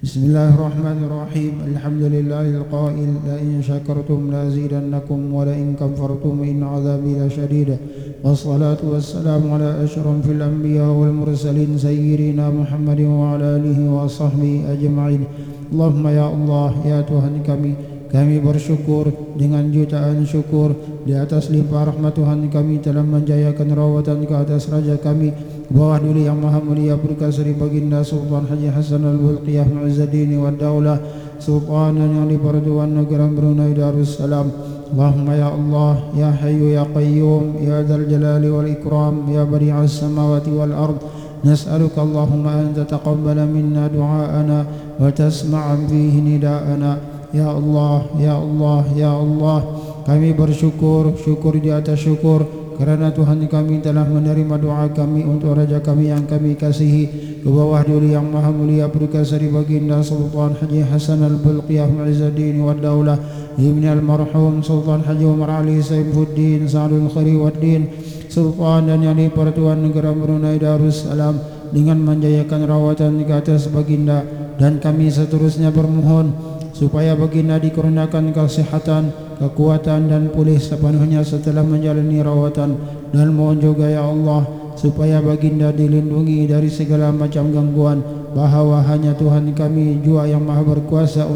Bismillahirrahmanirrahim. Alhamdulillahil qail la in syakartum la azidannakum wa la in kafartum inna azabi lasyadid. Wassalatu wassalamu ala asyrafil anbiya wal mursalin sayyidina Muhammadin wa ala alihi wa sahbihi ajma'in. Allahumma ya Allah, ya Tuhan kami bersyukur dengan jutaan syukur di atas limpah rahmat Tuhan kami telah menjayakan rawatan ke atas raja kami bawah duli yang maha mulia Perkasari Baginda Sultan Haji Hasan Al-Bulqiyah Mu'izzuddin wa Daulah Sultanan yang dipertuan negara Brunei Darussalam. Allahumma ya Allah, ya Hayyu ya Qayyum, ya Dzal Jalali wal Ikram, ya Badi'as Samawati wal Ard, nas'aluka Allahumma an tataqabbala minna du'aana wa tasma'a fihi nida'ana. Ya Allah, ya Allah, ya Allah, kami bersyukur di atas syukur kerana Tuhan kami telah menerima doa kami untuk Raja kami yang kami kasihi ke bawah duli yang maha mulia Perkasari Baginda Sultan Haji Hasan Al-Bulqiyah Mu'izzuddin wa Daulah Ibn Al-Marhum Sultan Haji Umar Ali Saifuddin Sa'adul Khariwaddin Sultan dan yang dipertuan negara Brunei Darussalam dengan menjayakan rawatan ke atas Baginda, dan kami seterusnya bermohon supaya Baginda dikurniakan kesehatan, kekuatan dan pulih sepenuhnya setelah menjalani rawatan, dan mohon juga ya Allah supaya Baginda dilindungi dari segala macam gangguan, bahawa hanya Tuhan kami jua yang maha berkuasa